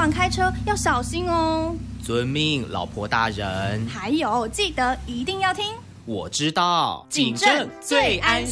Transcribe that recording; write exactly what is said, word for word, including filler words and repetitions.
晚开车要小心哦。 遵命，老婆大人。 还有，记得一定要听。 我知道， 警政最安心。